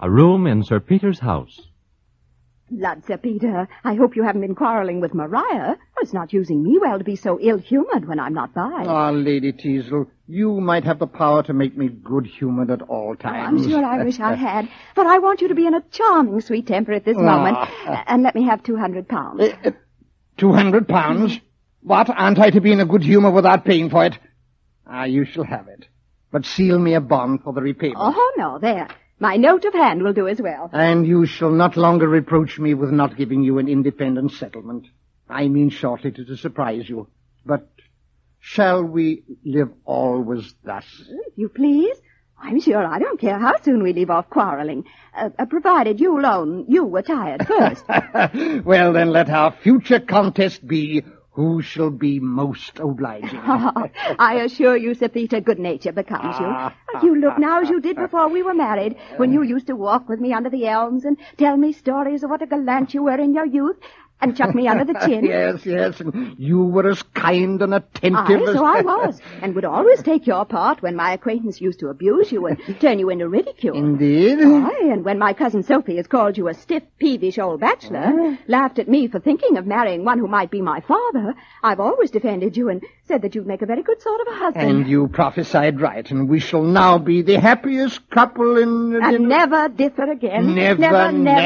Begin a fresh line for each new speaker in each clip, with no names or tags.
A room in Sir Peter's house.
Lud, Sir Peter, I hope you haven't been quarrelling with Maria. It's not using me well to be so ill-humored when I'm not by.
Ah, Lady Teazle, you might have the power to make me good-humored at all times.
I'm sure I wish I had. But I want you to be in a charming sweet temper at this moment. And let me have £200.
£200? What? Aren't I to be in a good humor without paying for it? You shall have it. But seal me a bond for the repayment.
Oh, no, there. My note of hand will do as well.
And you shall not longer reproach me with not giving you an independent settlement. I mean shortly to surprise you. But shall we live always thus?
If you please. I'm sure I don't care how soon we leave off quarreling, provided you alone, you were tired first.
Well, then let our future contest be who shall be most obliging.
I assure you, Sir Peter, good nature becomes you. You look now as you did before we were married, when you used to walk with me under the elms and tell me stories of what a gallant you were in your youth, and chuck me under the chin.
Yes, and you were as kind and attentive as...
So I was, and would always take your part when my acquaintance used to abuse you and turn you into ridicule.
Indeed?
Aye, and when my cousin Sophie has called you a stiff, peevish old bachelor, laughed at me for thinking of marrying one who might be my father, I've always defended you and said that you'd make a very good sort of a husband.
And you prophesied right, and we shall now be the happiest couple in...
And never differ again.
Never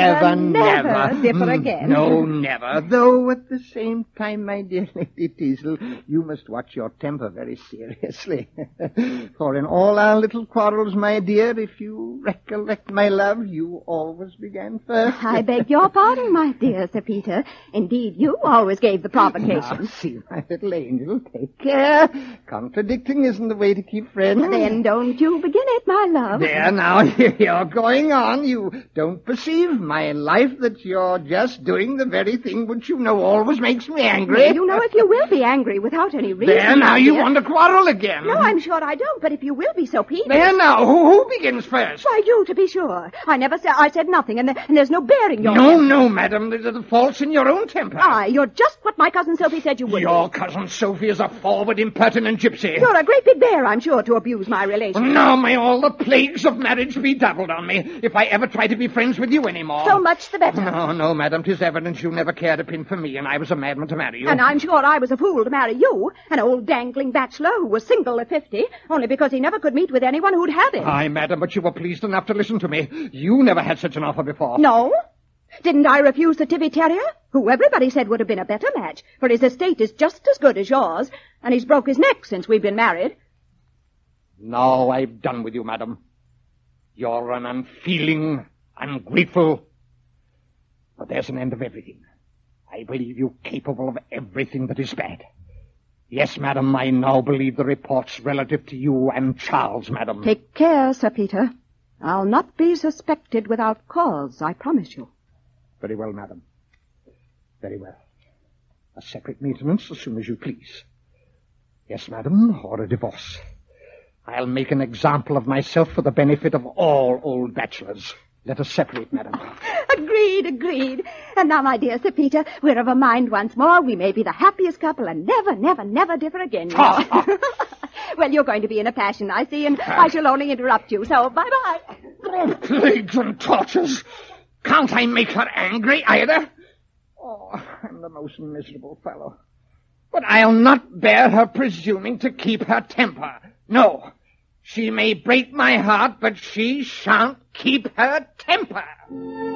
differ again.
No, never. Though at the same time, my dear Lady Teazle, you must watch your temper very seriously. For in all our little quarrels, my dear, if you recollect, my love, you always began first.
I beg your pardon, my dear Sir Peter. Indeed, you always gave the provocation.
Now, see, my little angel, take care. Contradicting isn't the way to keep friends.
Then don't you begin it, my love.
There, now, you're going on. You don't perceive, my life, that you're just doing the very thing which you know always makes me angry.
Well, you know, if you will be angry without any reason...
There, now, you want to quarrel again.
No, I'm sure I don't, but if you will be so peevish...
There, now, who begins first?
Why, you, to be sure. I said nothing, and there's no bearing your...
No, madam, there's the fault's in your own temper.
Aye, you're just what my cousin Sophie said you would
Your
be.
cousin Sophie is a forward, impertinent gypsy.
You're a great big bear, I'm sure, to abuse my relation.
Now may all the plagues of marriage be doubled on me if I ever try to be friends with you anymore.
So much the better.
No, madam, 'tis evident you never cared a pin for me, and I was a madman to marry you.
And I'm sure I was a fool to marry you, an old dangling bachelor who was single at 50, only because he never could meet with anyone who'd have him.
Aye, madam, but you were pleased enough to listen to me. You never had such an offer before.
No? Didn't I refuse the Tivy Terrier, who everybody said would have been a better match, for his estate is just as good as yours, and he's broke his neck since we've been married?
No, I've done with you, madam. You're an unfeeling, ungrateful... But there's an end of everything. I believe you capable of everything that is bad. Yes, madam, I now believe the reports relative to you and Charles, madam.
Take care, Sir Peter. I'll not be suspected without cause, I promise you.
Very well, madam. Very well. A separate maintenance as soon as you please. Yes, madam, or a divorce. I'll make an example of myself for the benefit of all old bachelors. Let us separate, madam.
Agreed. And now, my dear Sir Peter, we're of a mind once more. We may be the happiest couple and never differ again. Well, you're going to be in a passion, I see, and I shall only interrupt you, so bye-bye.
Oh, plagues and tortures. Can't I make her angry either? Oh, I'm the most miserable fellow. But I'll not bear her presuming to keep her temper. No. She may break my heart, but she shan't keep her temper.